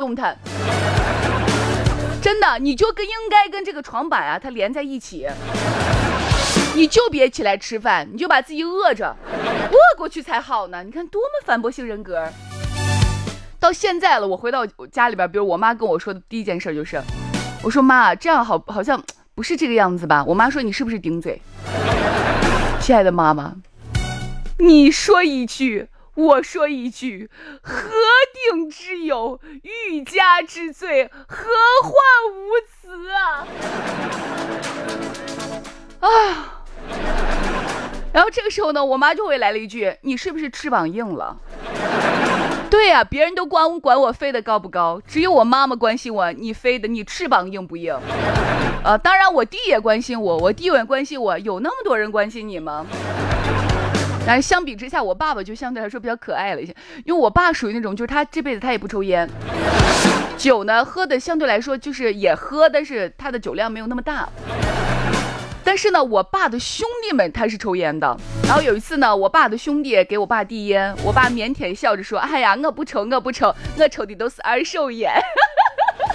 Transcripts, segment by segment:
动弹。真的，你就应该跟这个床板啊它连在一起，你就别起来吃饭，你就把自己饿着，饿过去才好呢。你看多么反驳性人格。到现在了，我回到家里边，比如我妈跟我说的第一件事就是，我说妈，这样好像不是这个样子吧？我妈说你是不是顶嘴？亲爱的妈妈，你说一句我说一句，何顶之有，欲加之罪，何患无辞啊！然后这个时候呢，我妈就会来了一句，你是不是翅膀硬了？对呀，别人都管我飞得高不高，只有我妈妈关心我，你飞的你翅膀硬不硬？当然我弟也关心我，我弟也关心我，有那么多人关心你吗？但是相比之下，我爸爸就相对来说比较可爱了一些，因为我爸属于那种，就是他这辈子他也不抽烟，酒呢喝的相对来说就是也喝，但是他的酒量没有那么大。但是呢，我爸的兄弟们他是抽烟的。然后有一次呢，我爸的兄弟给我爸递烟，我爸腼腆笑着说：“哎呀，我不抽，我抽的都是二手烟。”哎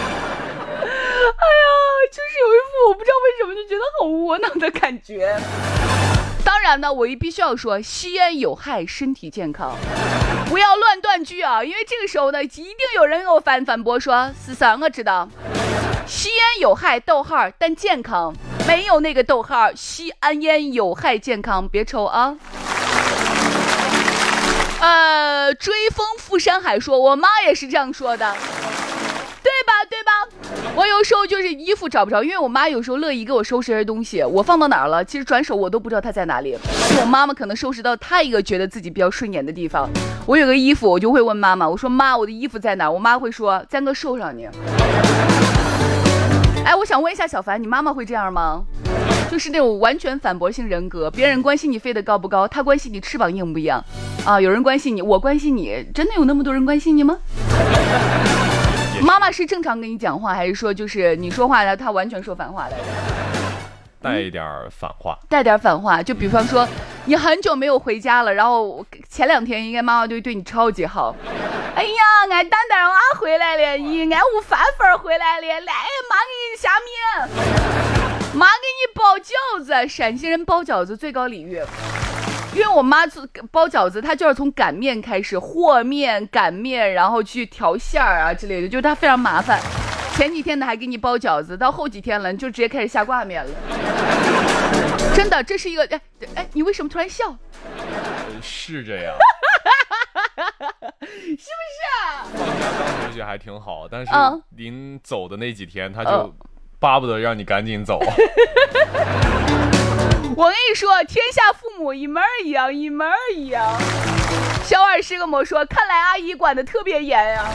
呀，就是有一副我不知道为什么就觉得好窝囊的感觉。当然呢，我也必须要说，吸烟有害身体健康，不要乱断句啊！因为这个时候呢，一定有人给我反驳说：“思想我知道，吸烟有害，但健康。”没有那个逗号，吸安烟有害健康，别抽啊！追风赴山海说，我妈也是这样说的，对吧？我有时候就是衣服找不着，因为我妈有时候乐意给我收拾些东西，我放到哪儿了，其实转手我都不知道它在哪里。我妈妈可能收拾到她一个觉得自己比较顺眼的地方。我有个衣服，我就会问妈妈，我说妈，我的衣服在哪？我妈会说，在我手上呢。哎，我想问一下小凡，你妈妈会这样吗？就是那种完全反驳性人格，别人关心你飞得高不高，他关心你翅膀硬不硬啊？有人关心你，我关心你，真的有那么多人关心你吗？妈妈是正常跟你讲话，还是说就是你说话的他完全说反话来的？ 带一点反话， 带点反话，就比方说你很久没有回家了，然后前2天应该妈妈对你超级好。哎呀，俺蛋蛋娃回来了，俺屋饭粉回来了，来妈给你下面，妈给你包饺子。陕西人包饺子最高礼遇，因为我妈包饺子，她就要从擀面开始，和面、擀面，然后去调馅儿啊之类的，就是她非常麻烦。前几天呢还给你包饺子，到后几天了你就直接开始下挂面了。真的，这是一个你为什么突然笑？ 是这样。 是不是？ 放假刚回去还挺好，但是临走的那几天，他就巴不得让你赶紧走。 我跟你说，天下父母一门一样，一门一样。小二师跟我说，看来阿姨管得特别严呀。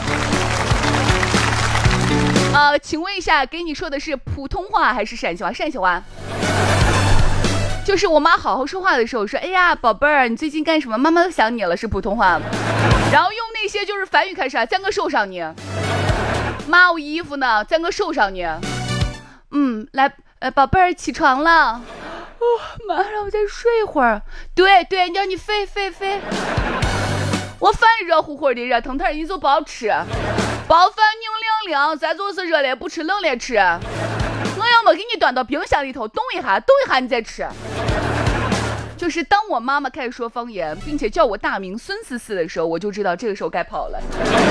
请问一下，给你说的是普通话还是陕西话？陕西话。就是我妈好好说话的时候说，哎呀宝贝儿，你最近干什么？妈妈都想你了，是普通话。然后用那些就是梵语开始，在我手上呢。妈，我衣服呢，在我手上呢。来，宝贝儿起床了。妈，让我再睡会儿。对，让你飞。我饭热乎乎的，热腾腾，你就不好吃。包饭拧凉，咱就是热的不吃，冷的吃。我要么给你端到冰箱里头冻一下你再吃。就是当我妈妈开始说方言，并且叫我大名孙思思的时候，我就知道这个时候该跑了。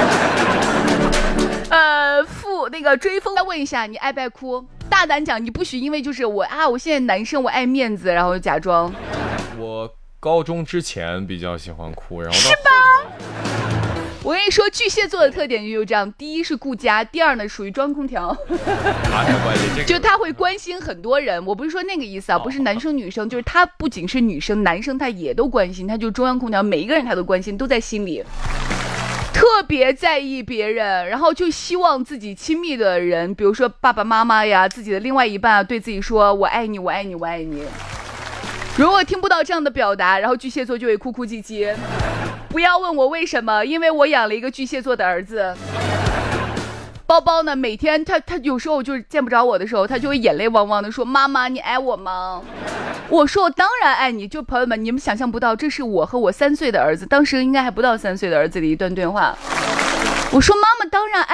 那个追风，再问一下，你爱不爱哭？大胆讲，你不许因为就是我现在男生我爱面子，然后假装。 我高中之前比较喜欢哭，然后是吧？我跟你说，巨蟹座的特点就是这样：第一是顾家，第二呢属于装空调。就他会关心很多人，我不是说那个意思啊，不是男生女生，就是他不仅是女生，男生他也都关心，他就中央空调，每一个人他都关心，都在心里。特别在意别人，然后就希望自己亲密的人，比如说爸爸妈妈呀，自己的另外一半啊，对自己说我爱你，我爱你，我爱你。如果听不到这样的表达，然后巨蟹座就会哭哭唧唧。不要问我为什么，因为我养了一个巨蟹座的儿子。包包呢，每天他有时候就是见不着我的时候，他就会眼泪汪汪的说，妈妈你爱我吗？我说我当然爱你。就朋友们，你们想象不到，这是我和我3岁的儿子，当时应该还不到3岁的儿子的一段对话。我说妈妈当然爱